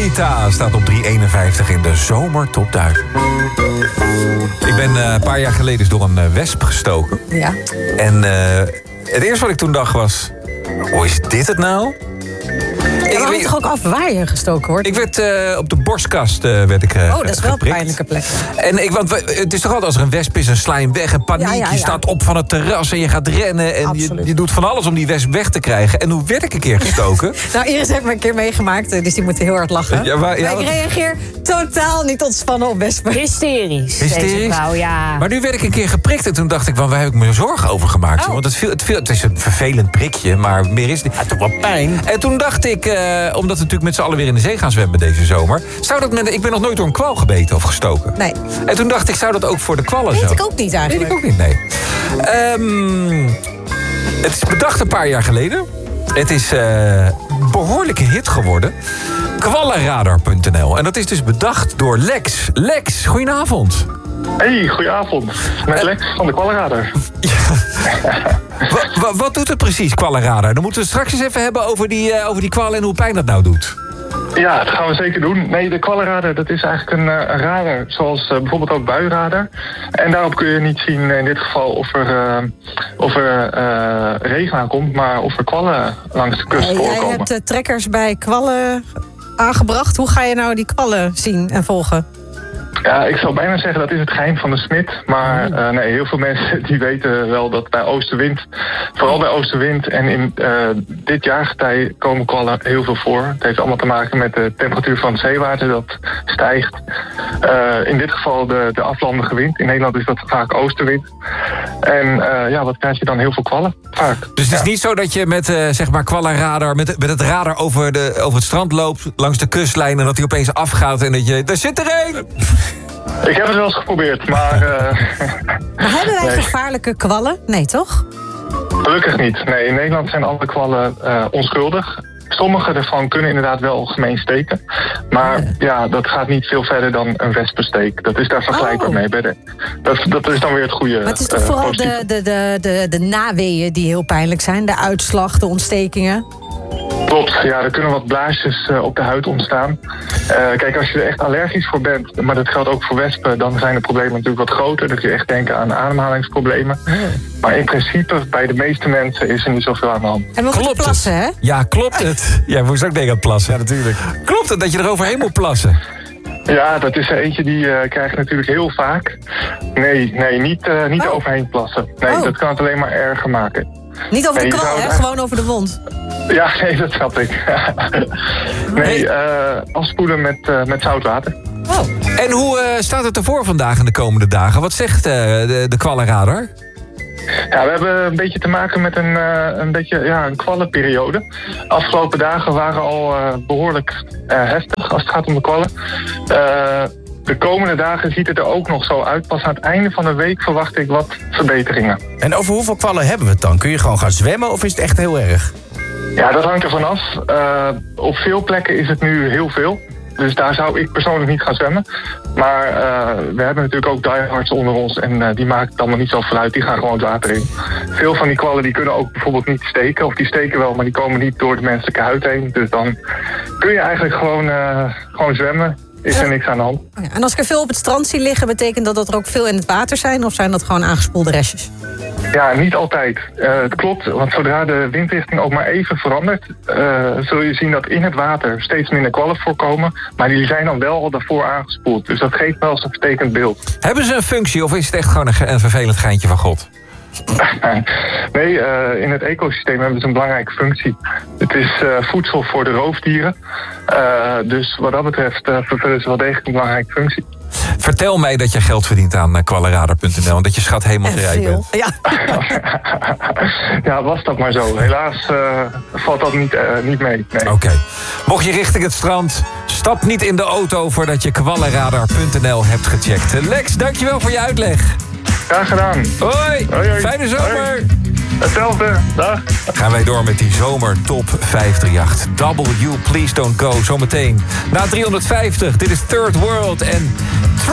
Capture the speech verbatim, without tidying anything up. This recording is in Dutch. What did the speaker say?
Rita staat op drie eenenvijftig in de zomer top duizend. Ik ben uh, een paar jaar geleden door een uh, wesp gestoken. Ja. En uh, het eerste wat ik toen dacht was... hoe is dit het nou? Je hangt ik, toch ook af waar je gestoken wordt? Ik werd uh, op de borstkast uh, werd ik, uh, Oh, dat is wel geprikt. een pijnlijke plek. En ik, want het is toch altijd als er een wesp is, een sla je hem weg en paniek. Ja, ja, ja. Je staat op van het terras en je gaat rennen. En je, Absoluut. je doet van alles om die wesp weg te krijgen. En hoe werd ik een keer gestoken? Nou, Iris heeft me een keer meegemaakt, dus die moet heel hard lachen. Ja, maar, ja, maar ik reageer totaal niet ontspannen op wespen. Hysterisch. Hysterisch? Deze vrouw, ja. Maar nu werd ik een keer geprikt en toen dacht ik, van, waar heb ik me zorgen over gemaakt? Oh. Want het, viel, het, viel, het is een vervelend prikje, maar meer is het niet. Ja, toch wel pijn. En toen dacht ik, uh, omdat we natuurlijk met z'n allen weer in de zee gaan zwemmen deze zomer... zou dat met, ik ben nog nooit door een kwal gebeten of gestoken. Nee. En toen dacht ik, zou dat ook voor de kwallen Weet zo? ik ook niet Weet eigenlijk. ik ook niet, nee. Um, het is bedacht een paar jaar geleden. Het is uh, een behoorlijke hit geworden. kwallenradar punt n l. En dat is dus bedacht door Lex. Lex, goedenavond. Hey, goedenavond. Met Lex van de Kwallenradar. Ja. wa, wa, wat doet het precies, kwallenradar? Dan moeten we het straks eens even hebben over die, uh, over die kwallen en hoe pijn dat nou doet. Ja, dat gaan we zeker doen. Nee, de Kwallenradar, dat is eigenlijk een, uh, een radar, zoals uh, bijvoorbeeld ook buienradar. En daarop kun je niet zien in dit geval of er, uh, of er uh, regen aankomt, maar of er kwallen langs de kust Hey, voorkomen. jij hebt uh, trekkers bij kwallen aangebracht. Hoe ga je nou die kwallen zien en volgen? Ja, ik zou bijna zeggen dat is het geheim van de smid. Maar uh, nee, heel veel mensen die weten wel dat bij oostenwind, vooral bij oostenwind en in uh, dit jaargetij komen kwallen heel veel voor. Het heeft allemaal te maken met de temperatuur van het zeewater dat stijgt. Uh, in dit geval de, de aflandige wind. In Nederland is dat vaak oostenwind. En uh, ja, wat krijg je dan? Heel veel kwallen, vaak. Dus het is Ja. niet zo dat je met uh, zeg maar kwallenradar, met, met het radar over, de, over het strand loopt, langs de kustlijn en dat hij opeens afgaat en dat je, daar zit er één! Ik heb het wel eens geprobeerd, maar... Uh, Maar hebben wij nee. gevaarlijke kwallen? Nee, toch? Gelukkig niet. Nee, in Nederland zijn alle kwallen uh, onschuldig. Sommige ervan kunnen inderdaad wel gemeen steken. Maar ja, dat gaat niet veel verder dan een wespensteek. Dat is daar vergelijkbaar Oh. mee. Bij de, dat, dat is dan weer het goede. Maar het is toch uh, vooral positieve. de, de, de, de, de naweeën die heel pijnlijk zijn? De uitslag, de ontstekingen? Klopt, ja, er kunnen wat blaasjes uh, op de huid ontstaan. Uh, kijk, als je er echt allergisch voor bent, maar dat geldt ook voor wespen, dan zijn de problemen natuurlijk wat groter. Dan kun je echt denken aan ademhalingsproblemen. Oh. Maar in principe, bij de meeste mensen is er niet zoveel aan de hand. En we moeten Klopt plassen, hè? het? Ja, klopt het? Ja, moest ook denken aan plassen. Ja, natuurlijk. Klopt het dat je er overheen moet plassen? Ja, dat is er eentje die uh, krijg je natuurlijk heel vaak. Nee, nee, niet, uh, niet Oh. overheen plassen. Nee, Oh. dat kan het alleen maar erger maken. Niet over de Nee, je kwal, zou hè? het- Gewoon over de wond. Ja, nee, dat snap ik. nee, uh, afspoelen met, uh, met zout water. Oh. En hoe uh, staat het ervoor vandaag en de komende dagen? Wat zegt uh, de, de kwallenradar? Ja, we hebben een beetje te maken met een, uh, een, beetje, ja, een kwallenperiode. Afgelopen dagen waren al uh, behoorlijk uh, heftig als het gaat om de kwallen. Uh, de komende dagen ziet het er ook nog zo uit. Pas aan het einde van de week verwacht ik wat verbeteringen. En over hoeveel kwallen hebben we het dan? Kun je gewoon gaan zwemmen of is het echt heel erg? Ja, dat hangt er vanaf. Uh, op veel plekken is het nu heel veel. Dus daar zou ik persoonlijk niet gaan zwemmen. Maar uh, we hebben natuurlijk ook diehards onder ons. En uh, die maken het allemaal niet zo vooruit. Die gaan gewoon het water in. Veel van die kwallen die kunnen ook bijvoorbeeld niet steken. Of die steken wel, maar die komen niet door de menselijke huid heen. Dus dan kun je eigenlijk gewoon, uh, gewoon zwemmen. Is er niks aan de hand. Ja, en als ik er veel op het strand zie liggen, betekent dat dat er ook veel in het water zijn? Of zijn dat gewoon aangespoelde restjes? Ja, niet altijd. Uh, het klopt, want zodra de windrichting ook maar even verandert, uh, zul je zien dat in het water steeds minder kwallen voorkomen. Maar die zijn dan wel al daarvoor aangespoeld. Dus dat geeft wel eens een vertekend beeld. Hebben ze een functie of is het echt gewoon een, ge- een vervelend geintje van God? nee, uh, in het ecosysteem hebben ze een belangrijke functie. Het is uh, voedsel voor de roofdieren. Uh, dus wat dat betreft uh, vervullen ze wel degelijk een belangrijke functie. Vertel mij dat je geld verdient aan uh, kwallenradar punt n l en dat je schat helemaal te rijk bent. Ja. ja, was dat maar zo. Helaas uh, valt dat niet, uh, niet mee. Nee. Oké. Okay. Mocht je richting het strand, stap niet in de auto voordat je kwallenradar punt n l hebt gecheckt. Lex, dankjewel voor je uitleg. Graag gedaan. Hoi, hoi, hoi. Fijne zomer. Hoi. Hetzelfde, dag. Gaan wij door met die zomer top vijfhonderdachtendertig. W, Please Don't Go, zometeen. Na driehonderdvijftig, dit is Third World en